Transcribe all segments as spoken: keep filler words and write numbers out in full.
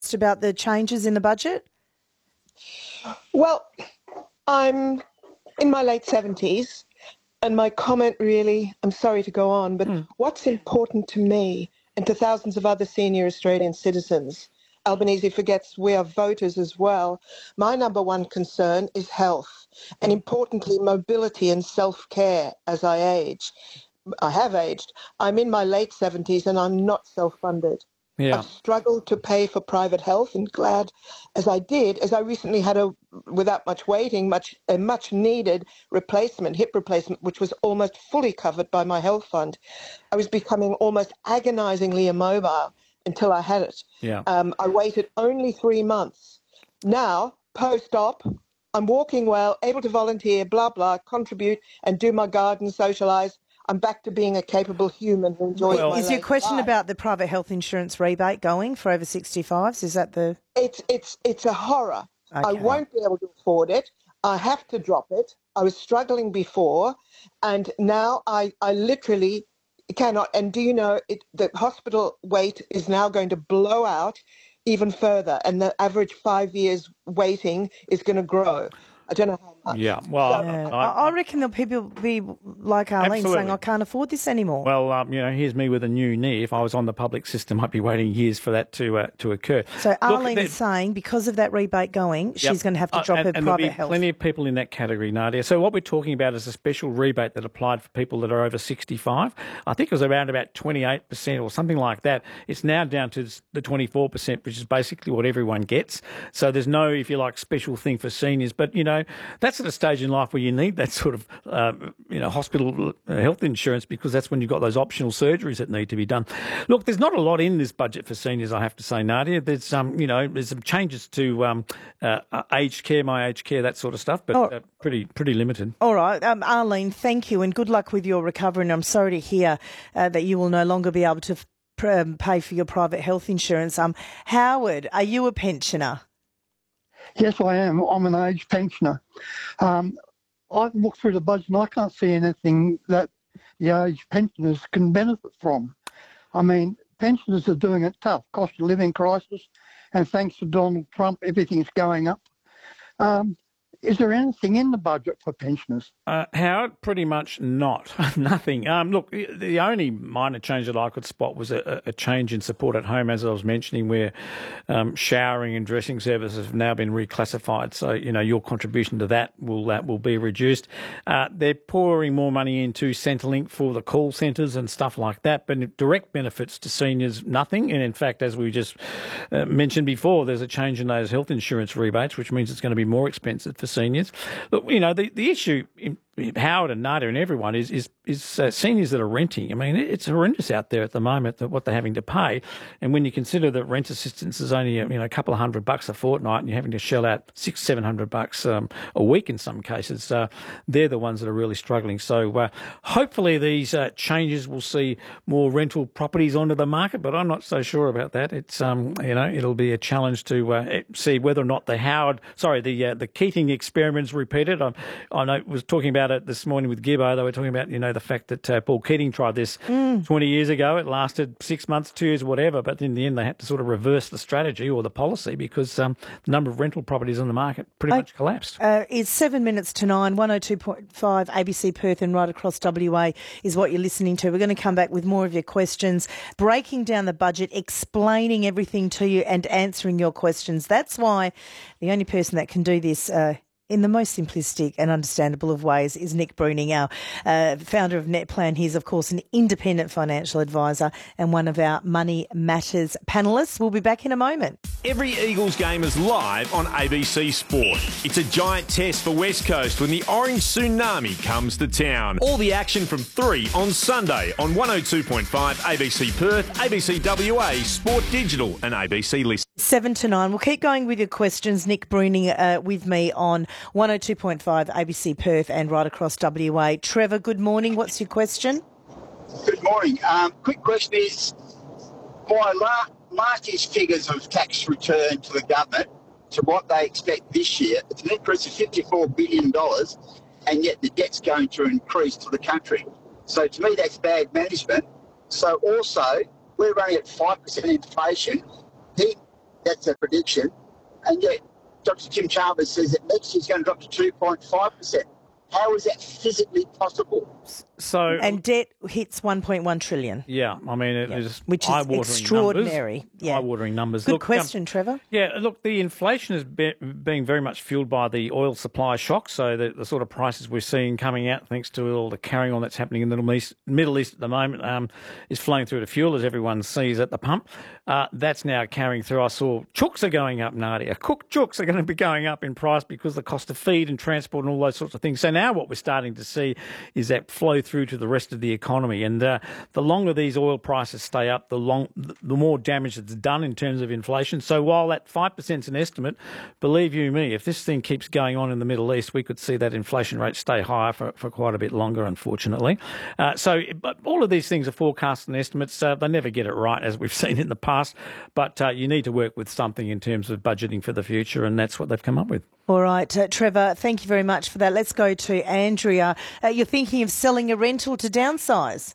just about the changes in the budget? Well, I'm in my late seventies, and my comment really, I'm sorry to go on, but mm. what's important to me and to thousands of other senior Australian citizens, Albanese forgets we are voters as well, my number one concern is health, and importantly, mobility and self-care as I age. I have aged. I'm in my late seventies and I'm not self-funded. Yeah. I've struggled to pay for private health, and glad as I did, as I recently had a, without much waiting, much a much needed replacement, hip replacement, which was almost fully covered by my health fund. I was becoming almost agonizingly immobile until I had it. Yeah. Um, I waited only three months. Now, post-op, I'm walking well, able to volunteer, blah, blah, contribute and do my garden, socialise. I'm back to being a capable human who enjoys well, my Is your question life. about the private health insurance rebate going for over sixty-fives? Is that the... It's it's it's a horror. Okay. I won't be able to afford it. I have to drop it. I was struggling before, and now I, I literally cannot. And do you know, it, the hospital wait is now going to blow out even further, and the average five years waiting is going to grow. I don't know how much. Yeah, well, yeah. I, I, I reckon there'll people be like Arlene absolutely. saying, I can't afford this anymore. Well, um, you know, here's me with a new knee. If I was on the public system, I'd be waiting years for that to uh, to occur. So Arlene Look, is saying because of that rebate going, she's yep. going to have to drop uh, and, her and private health. And there'll be plenty of people in that category, Nadia. So what we're talking about is a special rebate that applied for people that are over sixty-five. I think it was around about twenty-eight percent or something like that. It's now down to the twenty-four percent, which is basically what everyone gets. So there's no, if you like, special thing for seniors. But, you know, that's at a stage in life where you need that sort of, uh, you know, hospital health insurance, because that's when you've got those optional surgeries that need to be done. Look, there's not a lot in this budget for seniors, I have to say, Nadia. There's some, um, you know, there's some changes to um, uh, aged care, my aged care, that sort of stuff, but oh. uh, pretty pretty limited. All right, um, Arlene, thank you, and good luck with your recovery. And I'm sorry to hear uh, that you will no longer be able to f- um, pay for your private health insurance. Um, Howard, are you a pensioner? Yes, I am. I'm an aged pensioner. Um, I've looked through the budget and I can't see anything that the aged pensioners can benefit from. I mean, pensioners are doing it tough, cost of living crisis, and thanks to Donald Trump, everything's going up. Um, is there anything in the budget for pensioners? Uh, Howard, pretty much not. Nothing. Um, look, the only minor change that I could spot was a, a change in support at home, as I was mentioning, where um, showering and dressing services have now been reclassified. So, you know, your contribution to that will that will be reduced. Uh, they're pouring more money into Centrelink for the call centres and stuff like that, but direct benefits to seniors, nothing. And in fact, as we just uh, mentioned before, there's a change in those health insurance rebates, which means it's going to be more expensive for seniors. Look, you know, the, the issue in Howard and Nadia and everyone is is is uh, seniors that are renting. I mean, it's horrendous out there at the moment that what they're having to pay, and when you consider that rent assistance is only you know a couple of hundred bucks a fortnight, and you're having to shell out six seven hundred bucks um, a week in some cases, uh, they're the ones that are really struggling. So uh, hopefully these uh, changes will see more rental properties onto the market, but I'm not so sure about that. It's um you know it'll be a challenge to uh, see whether or not the Howard sorry the uh, the Keating experiment's repeated. I I know was talking about it this morning with Gibbo. They were talking about, you know, the fact that uh, Paul Keating tried this mm. twenty years ago. It lasted six months, two years, whatever. But in the end, they had to sort of reverse the strategy or the policy because um, the number of rental properties on the market pretty I, much collapsed. Uh, it's seven minutes to nine. one oh two point five A B C Perth and right across W A is what you're listening to. We're going to come back with more of your questions, breaking down the budget, explaining everything to you and answering your questions. That's why the only person that can do this uh, in the most simplistic and understandable of ways is Nick Bruning, our uh, founder of Netplan. He's, of course, an independent financial advisor and one of our Money Matters panellists. We'll be back in a moment. Every Eagles game is live on A B C Sport. It's a giant test for West Coast when the Orange Tsunami comes to town. All the action from three on Sunday on one oh two point five A B C Perth, A B C W A, Sport Digital and A B C Listen. Seven to nine. We'll keep going with your questions. Nick Bruning uh, with me on one oh two point five A B C Perth and right across W A. Trevor, good morning. What's your question? Good morning. Um, quick question is, by la- last year's figures of tax return to the government to what they expect this year, it's an increase of fifty-four billion dollars, and yet the debt's going to increase to the country. So to me, that's bad management. So also, we're running at five percent inflation. He That's a prediction. And yet Doctor Tim Chalmers says that next year's going to drop to two point five percent. How is that physically possible? So and debt hits one point one trillion. Yeah, I mean, it yeah. is Which is eye-watering extraordinary. Numbers, yeah. Eye-watering numbers. Good look, question, um, Trevor. Yeah, look, the inflation is be, being very much fueled by the oil supply shock. So the, the sort of prices we're seeing coming out, thanks to all the carrying on that's happening in the Middle East, Middle East at the moment, um, is flowing through to fuel, as everyone sees at the pump. Uh, that's now carrying through. I saw chooks are going up, Nadia. Cooked chooks are going to be going up in price because the cost of feed and transport and all those sorts of things. So now what we're starting to see is that flow through to the rest of the economy. And uh, the longer these oil prices stay up, the long, the more damage that's done in terms of inflation. So while that five percent is an estimate, believe you me, if this thing keeps going on in the Middle East, we could see that inflation rate stay higher for, for quite a bit longer, unfortunately. Uh, so but all of these things are forecasts and estimates. Uh, they never get it right, as we've seen in the past. But uh, you need to work with something in terms of budgeting for the future, and that's what they've come up with. All right, uh, Trevor, thank you very much for that. Let's go to Andrea. Uh, you're thinking of selling a rental to downsize?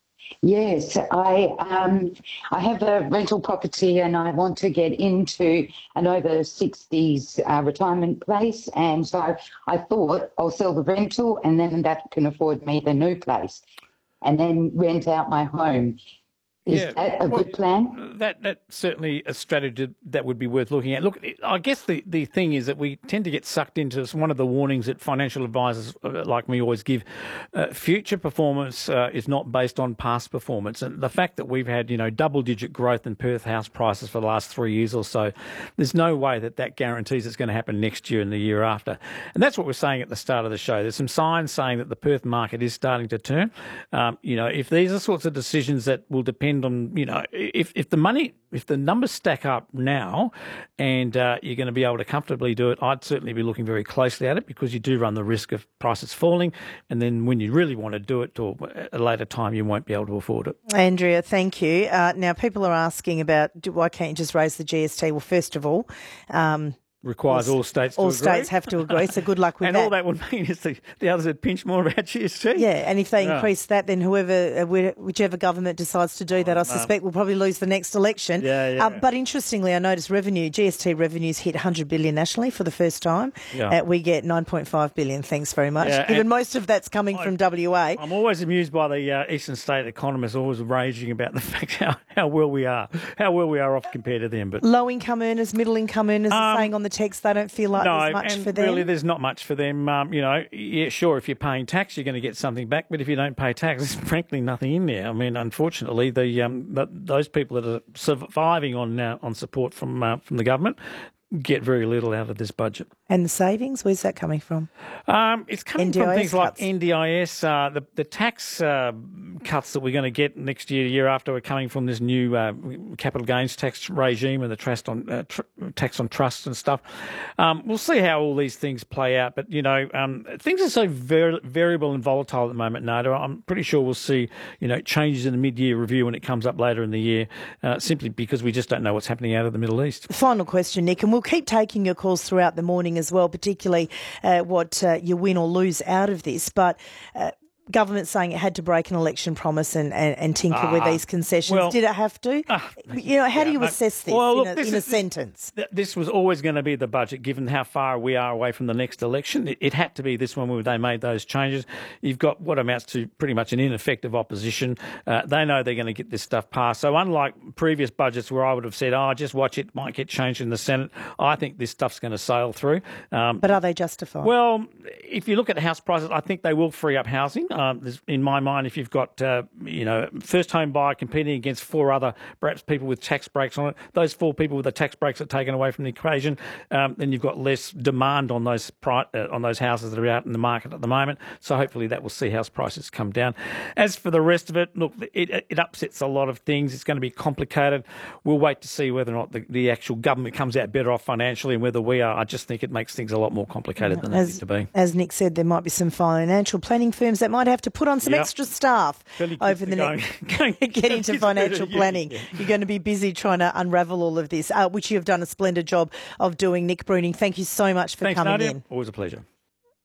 Yes, I um, I have a rental property and I want to get into an over sixties uh, retirement place, and so I thought I'll sell the rental and then that can afford me the new place and then rent out my home. Is yeah, that a well, good plan? That that's certainly a strategy that would be worth looking at. Look, I guess the, the thing is that we tend to get sucked into one of the warnings that financial advisors like me always give. Uh, future performance uh, is not based on past performance. And the fact that we've had, you know, double-digit growth in Perth house prices for the last three years or so, there's no way that that guarantees it's going to happen next year and the year after. And that's what we're saying at the start of the show. There's some signs saying that the Perth market is starting to turn. Um, you know, if these are sorts of decisions that will depend on, you know, if, if the money, if the numbers stack up now and uh, you're going to be able to comfortably do it, I'd certainly be looking very closely at it, because you do run the risk of prices falling. And then when you really want to do it, or at a later time, you won't be able to afford it. Andrea, thank you. Uh, now, people are asking about why can't you just raise the G S T? Well, first of all, um, requires all, all states to all agree. states have to agree, so good luck with and that. And all that would mean is the, the others would pinch more about G S T. Yeah, and if they yeah. increase that, then whoever, uh, whichever government decides to do that, I suspect will probably lose the next election. Yeah, yeah. Uh, but interestingly, I noticed revenue, G S T revenues hit one hundred billion dollars nationally for the first time. Yeah. Uh, we get nine point five billion dollars, thanks very much. Yeah, Given most of that's coming I, from W A. I'm always amused by the uh, eastern state economists always raging about the fact how, how well we are, how well we are off compared to them. But low income earners, middle income earners um, are saying on the text they don't feel like no, there's much and for them. really there's not much for them. Um, you know, yeah, sure, if you're paying tax, you're going to get something back, but if you don't pay tax, there's frankly nothing in there. I mean, unfortunately, the, um, the those people that are surviving on uh, on support from uh, from the government get very little out of this budget. And the savings, where's that coming from? Um, it's coming N D I S from things cuts. like N D I S, uh, the, the tax uh, cuts that we're going to get next year, the year after, are coming from this new uh, capital gains tax regime and the trust on, uh, tr- tax on trusts and stuff. Um, we'll see how all these things play out. But, you know, um, things are so ver- variable and volatile at the moment, Nada. I'm pretty sure we'll see, you know, changes in the mid-year review when it comes up later in the year, uh, simply because we just don't know what's happening out of the Middle East. Final question, Nick, and we'll keep taking your calls throughout the morning as well, particularly uh, what uh, you win or lose out of this. But uh, government saying it had to break an election promise and, and, and tinker Ah, with these concessions. well, Did it have to? ah, you know, how yeah, do you no, assess this well, look, in a, this in a is- sentence? Th- This was always going to be the budget, given how far we are away from the next election. It, it had to be this one where they made those changes. You've got what amounts to pretty much an ineffective opposition. Uh, they know they're going to get this stuff passed. So unlike previous budgets where I would have said, oh, just watch it, might get changed in the Senate, I think this stuff's going to sail through. Um, But are they justified? well, if you look at house prices, I think they will free up housing. Um, there's- in my mind, if you've got, uh, you know, first home buyer competing against four other, perhaps people with tax breaks on it, those four people with the tax breaks are taken away from the equation, um, then you've got less demand on those pri- uh, on those houses that are out in the market at the moment. So hopefully that will see house prices come down. As for the rest of it, look, it, it upsets a lot of things. It's going to be complicated. We'll wait to see whether or not the, the actual government comes out better off financially and whether we are. I just think it makes things a lot more complicated than they as, need to be. as Nick said, there might be some financial planning firms that might have to put on some Yep. extra staff Fairly over kids the are next. going- going- Get into kids financial are going to- planning. yeah. You're going to be busy trying to unravel all of this, uh, which you have done a splendid job of doing, Nick Bruning. Thank you so much for Thanks, coming Nadia. in. Always a pleasure.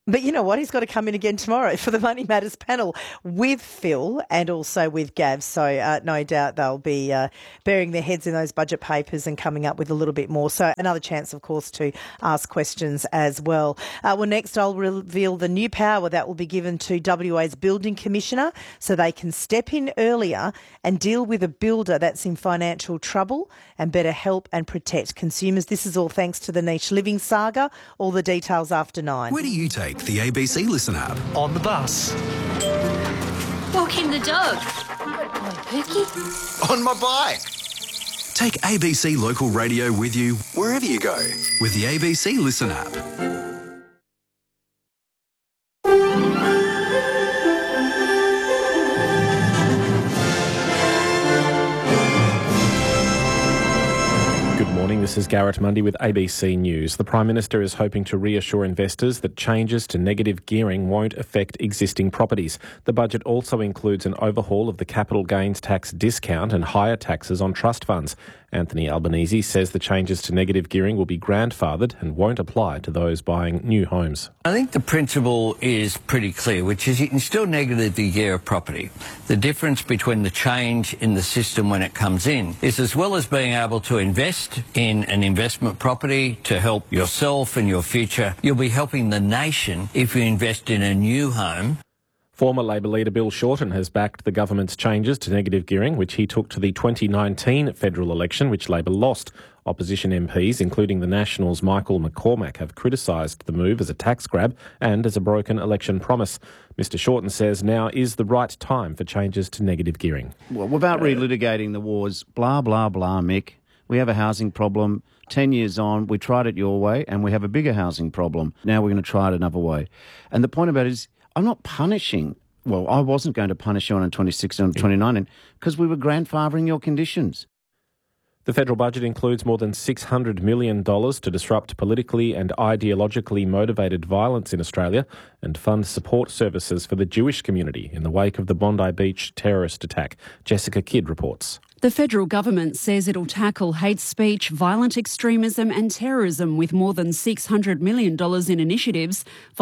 But you know what? He's got to come in again tomorrow for the Money Matters panel with Phil and also with Gav. So uh, no doubt they'll be uh, burying their heads in those budget papers and coming up with a little bit more. So another chance, of course, to ask questions as well. Uh, well, next I'll reveal the new power that will be given to W A's Building Commissioner so they can step in earlier and deal with a builder that's in financial trouble and better help and protect consumers. This is all thanks to the Niche Living saga. All the details after nine. Where do you take the A B C Listen app? On the bus. Walking the dog. Pookie. On my bike. Take A B C Local Radio with you wherever you go with the A B C Listen app. Good morning, this is Garrett Mundy with A B C News. The Prime Minister is hoping to reassure investors that changes to negative gearing won't affect existing properties. The budget also includes an overhaul of the capital gains tax discount and higher taxes on trust funds. Anthony Albanese says the changes to negative gearing will be grandfathered and won't apply to those buying new homes. I think the principle is pretty clear, which is you can still negatively gear a property. The difference between the change in the system when it comes in is, as well as being able to invest in an investment property to help yourself and your future, you'll be helping the nation if you invest in a new home. Former Labor leader Bill Shorten has backed the government's changes to negative gearing, which he took to the twenty nineteen federal election, which Labor lost. Opposition M Ps, including the Nationals' Michael McCormack, have criticised the move as a tax grab and as a broken election promise. Mister Shorten says now is the right time for changes to negative gearing. Well, without relitigating the wars, blah, blah, blah, Mick. We have a housing problem. Ten years on, we tried it your way and we have a bigger housing problem. Now we're going to try it another way. And the point about it is, I'm not punishing, well, I wasn't going to punish you on in twenty sixteen and twenty nineteen because we were grandfathering your conditions. The federal budget includes more than six hundred million dollars to disrupt politically and ideologically motivated violence in Australia and fund support services for the Jewish community in the wake of the Bondi Beach terrorist attack. Jessica Kidd reports. The federal government says it'll tackle hate speech, violent extremism and terrorism with more than six hundred million dollars in initiatives.